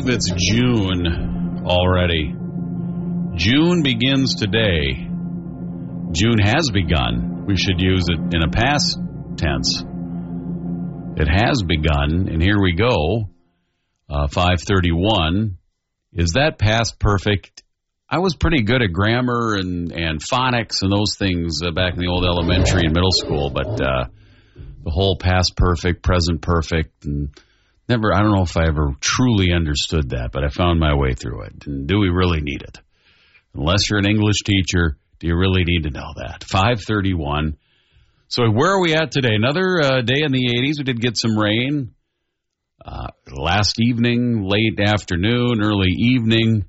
It's June already. June begins today. June has begun. We should use it in a past tense. It has begun, and here we go. 5:31. Is that past perfect? I was pretty good at grammar and phonics and those things back in the old elementary and middle school, but the whole past perfect, present perfect, and I don't know if I ever truly understood that, but I found my way through it. And do we really need it? Unless you're an English teacher, do you really need to know that? 5:31. So where are we at today? Another day in the 80s. We did get some rain last evening, late afternoon, early evening.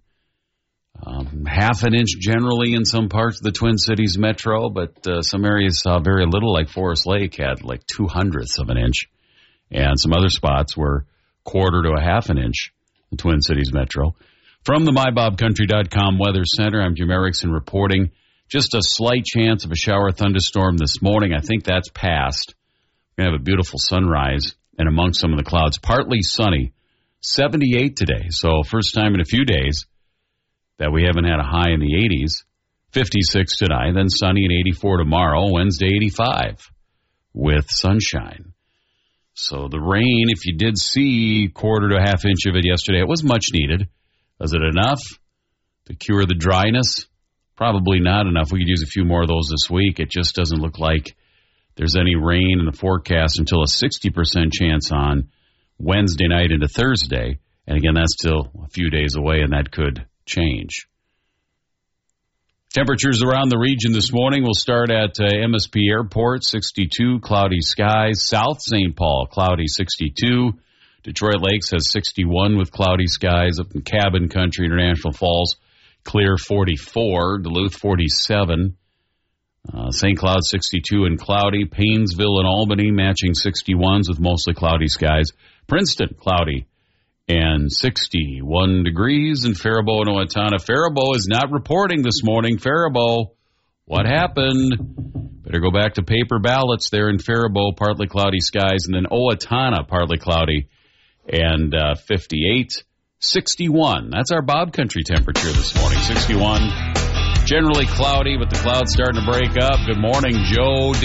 Half an inch generally in some parts of the Twin Cities metro, but some areas saw very little, like Forest Lake had like 2/100ths of an inch. And some other spots were quarter to a half an inch in Twin Cities metro. From the MyBobCountry.com Weather Center, I'm Jim Erickson reporting. Just a slight chance of a shower thunderstorm this morning. I think that's passed. We're going to have a beautiful sunrise and amongst some of the clouds. Partly sunny. 78 today. So first time in a few days that we haven't had a high in the 80s. 56 tonight, then sunny and 84 tomorrow. Wednesday, 85 with sunshine. So the rain, if you did see quarter to a half inch of it yesterday, it was much needed. Was it enough to cure the dryness? Probably not enough. We could use a few more of those this week. It just doesn't look like there's any rain in the forecast until a 60% chance on Wednesday night into Thursday. And again, that's still a few days away, and that could change. Temperatures around the region this morning will start at MSP Airport, 62, cloudy skies. South St. Paul, cloudy, 62. Detroit Lakes has 61 with cloudy skies. Up in Cabin Country, International Falls, clear, 44. Duluth, 47. St. Cloud, 62 and cloudy. Paynesville and Albany matching 61s with mostly cloudy skies. Princeton, cloudy and 61 degrees in Faribault and Owatonna. Faribault is not reporting this morning. Faribault, what happened? Better go back to paper ballots there in Faribault, partly cloudy skies, and then Owatonna, partly cloudy, and 58. 61. That's our Bob Country temperature this morning. 61. Generally cloudy, but the clouds starting to break up. Good morning, Joe.